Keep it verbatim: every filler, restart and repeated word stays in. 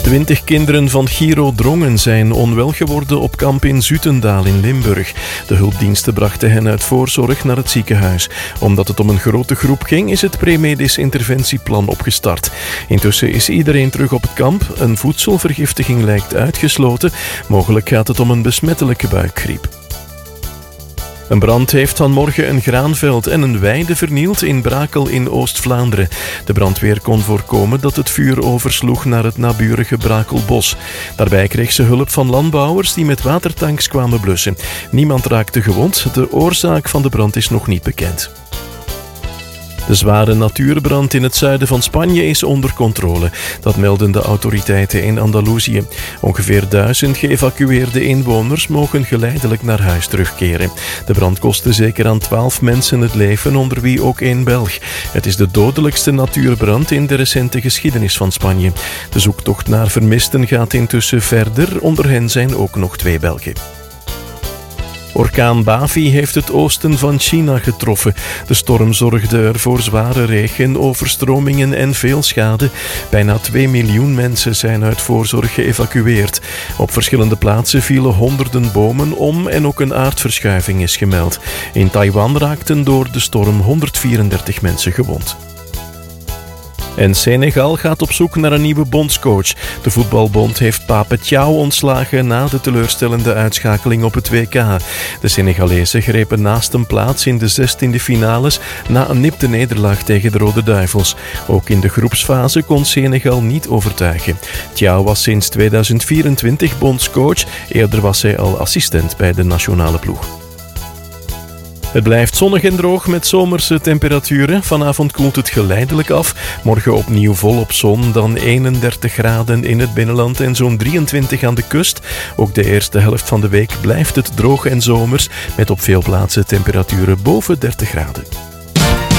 Twintig kinderen van Giro Drongen zijn onwel geworden op kamp in Zutendaal in Limburg. De hulpdiensten brachten hen uit voorzorg naar het ziekenhuis. Omdat het om een grote groep ging, is het premedisch interventieplan opgestart. Intussen is iedereen terug op het kamp. Een voedselvergiftiging lijkt uitgesloten. Mogelijk gaat het om een besmettelijke buikgriep. Een brand heeft vanmorgen een graanveld en een weide vernield in Brakel in Oost-Vlaanderen. De brandweer kon voorkomen dat het vuur oversloeg naar het naburige Brakelbos. Daarbij kreeg ze hulp van landbouwers die met watertanks kwamen blussen. Niemand raakte gewond. De oorzaak van de brand is nog niet bekend. De zware natuurbrand in het zuiden van Spanje is onder controle. Dat melden de autoriteiten in Andalusië. Ongeveer duizend geëvacueerde inwoners mogen geleidelijk naar huis terugkeren. De brand kostte zeker aan twaalf mensen het leven, onder wie ook één Belg. Het is de dodelijkste natuurbrand in de recente geschiedenis van Spanje. De zoektocht naar vermisten gaat intussen verder. Onder hen zijn ook nog twee Belgen. Orkaan Bavi heeft het oosten van China getroffen. De storm zorgde er voor zware regen, overstromingen en veel schade. Bijna twee miljoen mensen zijn uit voorzorg geëvacueerd. Op verschillende plaatsen vielen honderden bomen om en ook een aardverschuiving is gemeld. In Taiwan raakten door de storm honderdvierendertig mensen gewond. En Senegal gaat op zoek naar een nieuwe bondscoach. De voetbalbond heeft Pape Thiaw ontslagen na de teleurstellende uitschakeling op het W K. De Senegalezen grepen naast een plaats in de zestiende finales na een nipte nederlaag tegen de Rode Duivels. Ook in de groepsfase kon Senegal niet overtuigen. Thiaw was sinds tweeduizend vierentwintig bondscoach. Eerder was hij al assistent bij de nationale ploeg. Het blijft zonnig en droog met zomerse temperaturen. Vanavond koelt het geleidelijk af. Morgen opnieuw volop zon, dan eenendertig graden in het binnenland en zo'n drieëntwintig aan de kust. Ook de eerste helft van de week blijft het droog en zomers, met op veel plaatsen temperaturen boven dertig graden.